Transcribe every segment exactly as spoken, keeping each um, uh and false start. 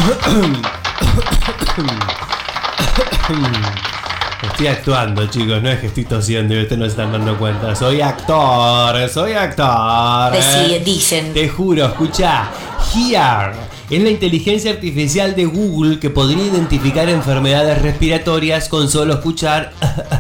Estoy actuando, chicos, no es que estoy tosiendo y ustedes no se están dando cuenta. Soy actor, soy actor. Sí, dicen. Te juro, escucha. Here es la inteligencia artificial de Google que podría identificar enfermedades respiratorias con solo escuchar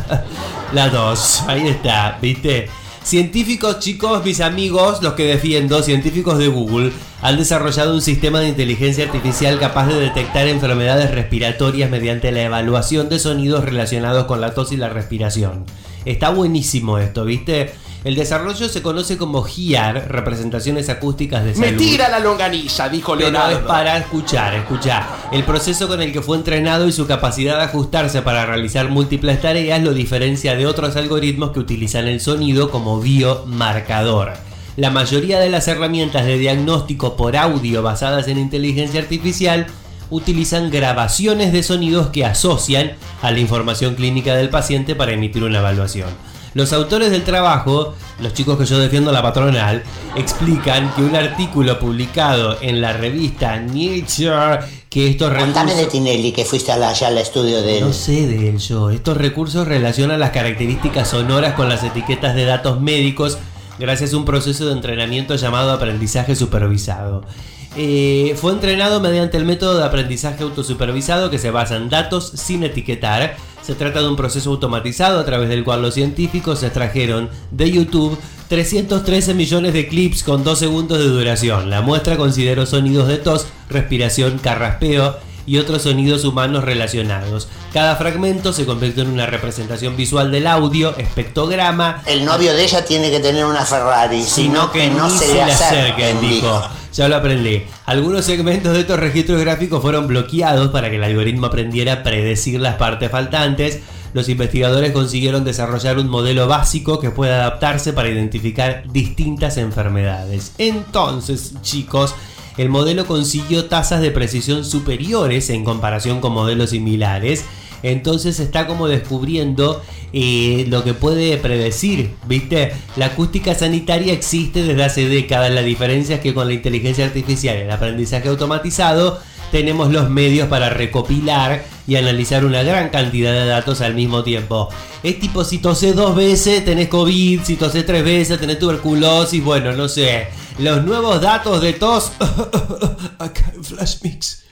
la tos. Ahí está, ¿viste? Científicos, chicos, mis amigos, los que defiendo, científicos de Google, han desarrollado un sistema de inteligencia artificial capaz de detectar enfermedades respiratorias mediante la evaluación de sonidos relacionados con la tos y la respiración. Está buenísimo esto, ¿viste? El desarrollo se conoce como H I A R, representaciones acústicas de salud. ¡Me tira la longaniza!, dijo Pero Leonardo. es para escuchar, escuchar. El proceso con el que fue entrenado y su capacidad de ajustarse para realizar múltiples tareas lo diferencia de otros algoritmos que utilizan el sonido como biomarcador. La mayoría de las herramientas de diagnóstico por audio basadas en inteligencia artificial utilizan grabaciones de sonidos que asocian a la información clínica del paciente para emitir una evaluación. Los autores del trabajo, los chicos que yo defiendo, la patronal, explican que un artículo publicado en la revista Nature que estos recursos... Contame de Tinelli, que fuiste allá al estudio de él. No sé de él yo. Estos recursos relacionan las características sonoras con las etiquetas de datos médicos gracias a un proceso de entrenamiento llamado aprendizaje supervisado. Eh, fue entrenado mediante el método de aprendizaje autosupervisado que se basa en datos sin etiquetar. Se trata de un proceso automatizado a través del cual los científicos extrajeron de YouTube trescientos trece millones de clips con dos segundos de duración. La muestra consideró sonidos de tos, respiración, carraspeo y otros sonidos humanos relacionados. Cada fragmento se convirtió en una representación visual del audio, espectrograma. El novio de ella tiene que tener una Ferrari, sino que, que no se, se le acerquen, dijo. Ya lo aprendí. Algunos segmentos de estos registros gráficos fueron bloqueados para que el algoritmo aprendiera a predecir las partes faltantes. Los investigadores consiguieron desarrollar un modelo básico que pueda adaptarse para identificar distintas enfermedades. Entonces, chicos, el modelo consiguió tasas de precisión superiores en comparación con modelos similares. Entonces está como descubriendo eh, lo que puede predecir, ¿viste? La acústica sanitaria existe desde hace décadas. La diferencia es que con la inteligencia artificial y el aprendizaje automatizado tenemos los medios para recopilar y analizar una gran cantidad de datos al mismo tiempo. Es tipo, si tosés dos veces tenés COVID, si tosés tres veces tenés tuberculosis, bueno, no sé. Los nuevos datos de tos acá en Flash Mix.